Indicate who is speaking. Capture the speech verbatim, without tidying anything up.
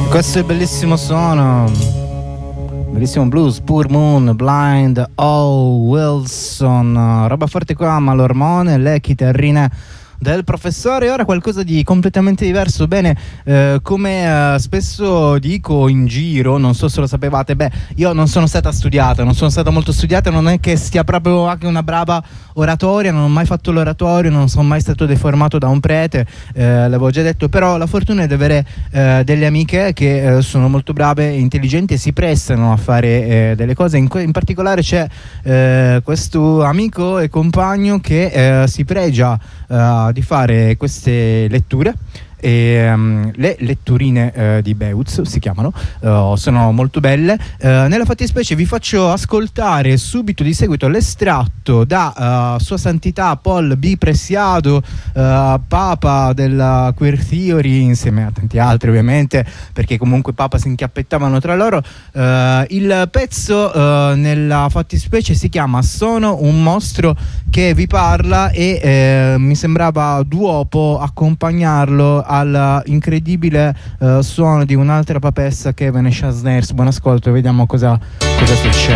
Speaker 1: Questo è il bellissimo suono, bellissimo blues, Poor Moon, Blind, O. Wilson, roba forte qua, Malormone, le chitarrine del professore. Ora qualcosa di completamente diverso. Bene, eh, come eh, spesso dico in giro, non so se lo sapevate, beh, io non sono stata studiata, non sono stata molto studiata, non è che sia proprio anche una brava oratoria, non ho mai fatto l'oratorio, non sono mai stato deformato da un prete, eh, l'avevo già detto, però ho la fortuna di avere eh, delle amiche che eh, sono molto brave e intelligenti e si prestano a fare eh, delle cose. In, in particolare c'è eh, questo amico e compagno che eh, si pregia eh, di fare queste letture. E, um, le letturine uh, di Beutz si chiamano, uh, sono molto belle. Uh, nella fattispecie vi faccio ascoltare subito di seguito l'estratto da uh, Sua Santità Paul B. Preciado, uh, Papa della Queer Theory, insieme a tanti altri ovviamente, perché comunque Papa si inchiappettavano tra loro. Uh, il pezzo uh, nella fattispecie si chiama Sono un mostro che vi parla e eh, mi sembrava d'uopo accompagnarlo all'incredibile uh, suono di un'altra papessa che è Vanessa Snares. Buon ascolto, vediamo cosa, cosa succede.